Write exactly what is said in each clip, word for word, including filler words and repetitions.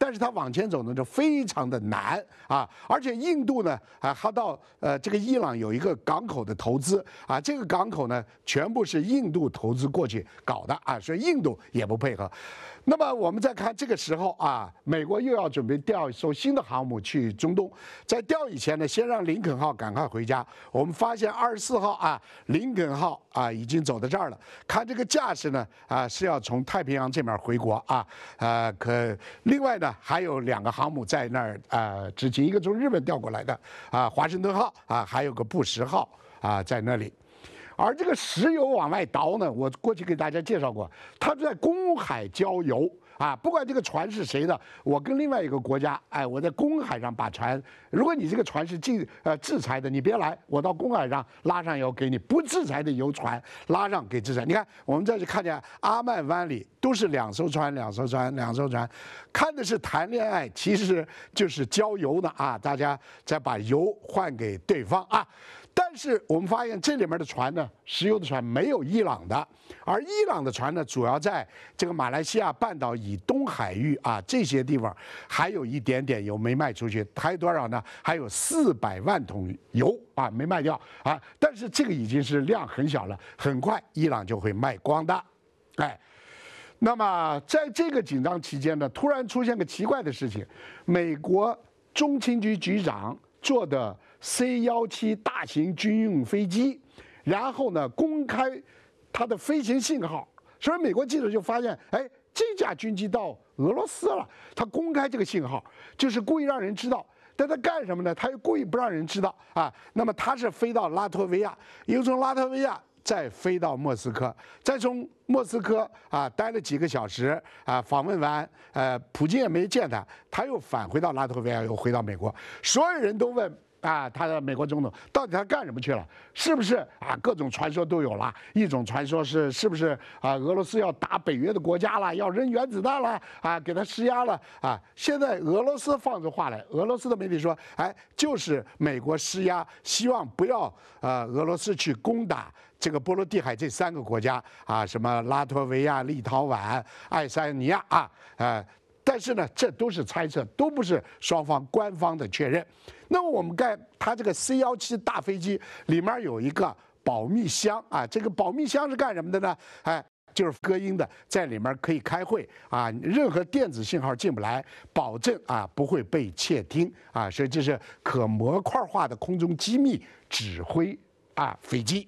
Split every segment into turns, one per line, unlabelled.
但是它往前走呢就非常的难啊，而且印度呢啊，它到呃这个伊朗有一个港口的投资啊，这个港口呢全部是印度投资过去搞的啊，所以印度也不配合。那么我们再看这个时候啊，美国又要准备调一艘新的航母去中东，在调以前呢，先让林肯号赶快回家。我们发现二十四号啊，林肯号啊已经走到这儿了，看这个架势呢啊是要从太平洋这边回国啊，呃可另外呢还有两个航母在那儿啊执勤，一个从日本调过来的啊华盛顿号啊，还有个布什号啊在那里。而这个石油往外倒呢，我过去给大家介绍过，它在公海交油啊，不管这个船是谁的，我跟另外一个国家，哎，我在公海上把船，如果你这个船是禁呃制裁的，你别来，我到公海上拉上油给你；不制裁的油船拉上给制裁。你看，我们这里看见阿曼湾里都是两艘船，两艘船，两艘船，看的是谈恋爱，其实就是交油的啊，大家再把油换给对方啊。但是我们发现这里面的船呢，石油的船没有伊朗的，而伊朗的船呢，主要在这个马来西亚半岛以东海域啊这些地方，还有一点点油没卖出去，还有多少呢？还有四百万桶油啊没卖掉啊，但是这个已经是量很小了，很快伊朗就会卖光的，哎。那么在这个紧张期间呢，突然出现个奇怪的事情，美国中情局局长坐的 C 幺七大型军用飞机，然后呢公开它的飞行信号，所以美国记者就发现，哎，这架军机到俄罗斯了，他公开这个信号，就是故意让人知道。但他干什么呢？他又故意不让人知道啊。那么他是飞到拉脱维亚，又从拉脱维亚再飞到莫斯科，再从莫斯科啊待了几个小时啊，访问完，呃，普京也没见他，他又返回到拉脱维亚，又回到美国。所有人都问啊，他的美国总统到底他干什么去了？是不是啊？各种传说都有了。一种传说是是不是啊？俄罗斯要打北约的国家了，要扔原子弹了啊，给他施压了啊？现在俄罗斯放出话来，俄罗斯的媒体说，哎，就是美国施压，希望不要呃俄罗斯去攻打这个波罗的海这三个国家啊，什么拉脱维亚、立陶宛、爱沙尼亚啊，呃。但是呢，这都是猜测，都不是双方官方的确认。那么我们看它这个 C 幺七大飞机里面有一个保密箱啊，这个保密箱是干什么的呢？哎，就是隔音的，在里面可以开会啊，任何电子信号进不来，保证啊不会被窃听啊，所以这是可模块化的空中机密指挥啊飞机。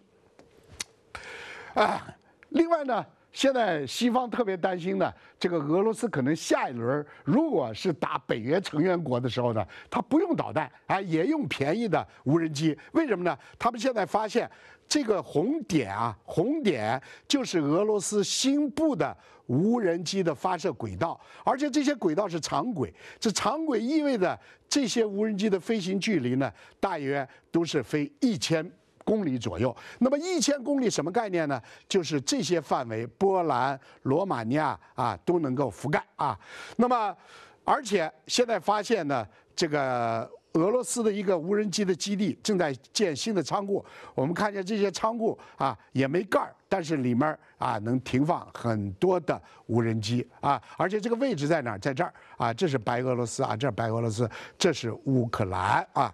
啊，另外呢。现在西方特别担心的，这个俄罗斯可能下一轮如果是打北约成员国的时候呢，它不用导弹啊，也用便宜的无人机。为什么呢？他们现在发现这个红点啊，红点就是俄罗斯新部的无人机的发射轨道，而且这些轨道是长轨。这长轨意味着这些无人机的飞行距离呢，大约都是飞一千公里左右。那么一千公里什么概念呢？就是这些范围，波兰、罗马尼亚啊都能够覆盖啊。那么，而且现在发现呢，这个俄罗斯的一个无人机的基地正在建新的仓库。我们看见这些仓库啊也没盖儿，但是里面啊能停放很多的无人机啊，而且这个位置在哪儿？在这儿啊，这是白俄罗斯啊，这是白俄罗斯，这是乌克兰啊。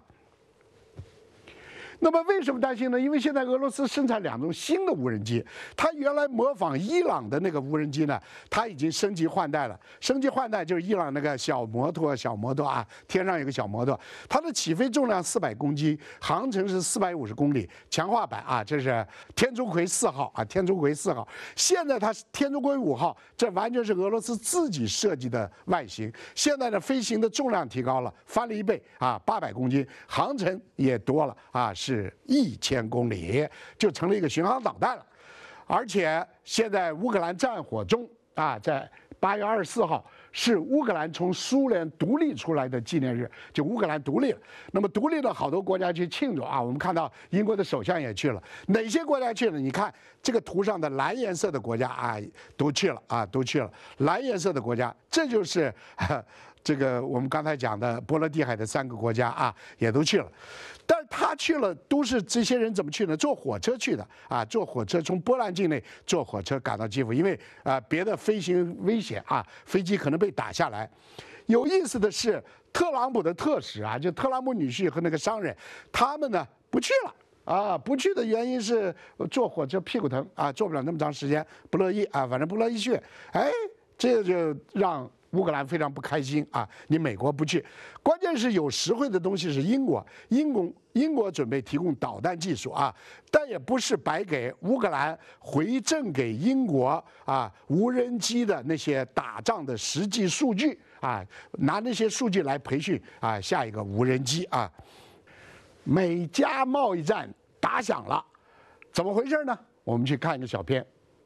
那么为什么担心呢？因为现在俄罗斯生产两种新的无人机，它原来模仿伊朗的那个无人机呢，它已经升级换代了。升级换代就是伊朗那个小摩托，小摩托啊，天上有个小摩托，它的起飞重量四百公斤，航程是四百五十公里，强化版啊，这是天竺葵四号啊，天竺葵四号。现在它天竺葵五号，这完全是俄罗斯自己设计的外形。现在呢，飞行的重量提高了，翻了一倍啊，八百公斤，航程也多了啊，是。是一千公里，就成了一个巡航导弹了。而且现在乌克兰战火中啊，在八月二十四号是乌克兰从苏联独立出来的纪念日，就乌克兰独立了。那么独立了，好多国家去庆祝啊。我们看到英国的首相也去了，哪些国家去了？你看这个图上的蓝颜色的国家啊，都去了啊，都去了。蓝颜色的国家，这就是。这个我们刚才讲的波罗的海的三个国家啊，也都去了，但是他去了，都是这些人怎么去呢？坐火车去的啊，坐火车从波兰境内坐火车赶到基辅，因为啊、呃、别的飞行危险啊，飞机可能被打下来。 有意思的是，特朗普的特使啊，就特朗普女婿和那个商人，他们呢不去了。啊，不去的原因是坐火车屁股疼啊，坐不了那么长时间，不乐意啊，反正不乐意去。哎，这就让乌克兰非常不开心啊！你美国不去，关键是有实惠的东西是英国，英国英国准备提供导弹技术啊，但也不是白给乌克兰回赠给英国啊无人机的那些打仗的实际数据啊，拿那些数据来培训啊下一个无人机啊。美加贸易战打响了，怎么回事呢？我们去看一个小片。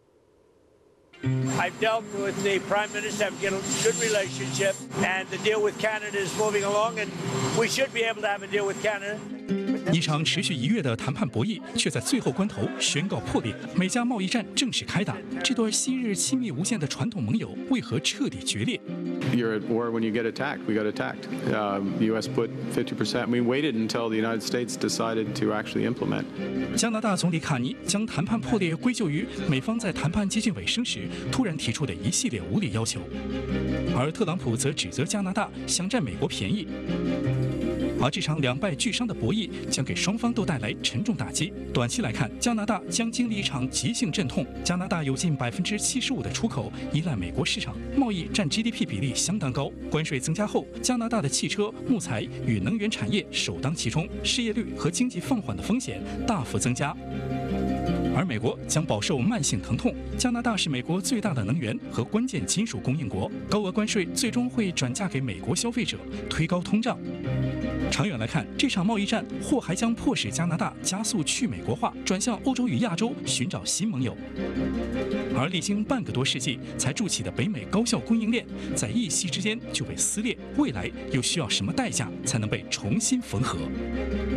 I've dealt with the Prime Minister, have a good relationship, and the deal with Canada is moving along, and we should be able to have a deal with Canada.
一场持续一月的谈判博弈，却在最后关头宣告破裂，美加贸易战正式开打。这对昔日亲密无间的传统盟友，为何彻底决裂？
You're at war when you get attacked. We got attacked. Um, the U S put fifty percent. We waited until the United States decided to actually implement.
加拿大总理卡尼将谈判破裂归咎于美方在谈判接近尾声时突然提出的一系列无理要求，而特朗普则指责加拿大想占美国便宜。 而这场两败俱伤的博弈将给双方都带来沉重打击。短期来看，加拿大将经历一场急性阵痛。加拿大有近百分之七十五的出口依赖美国市场，贸易占 G D P 比例相当高。关税增加后，加拿大的汽车、木材与能源产业首当其冲，失业率和经济放缓的风险大幅增加。 而美国将饱受慢性疼痛。加拿大是美国最大的能源和关键金属供应国，高额关税最终会转嫁给美国消费者，推高通胀。长远来看，这场贸易战或还将迫使加拿大加速去美国化，转向欧洲与亚洲寻找新盟友。而历经半个多世纪才筑起的北美高效供应链，在一夕之间就被撕裂，未来又需要什么代价才能被重新缝合？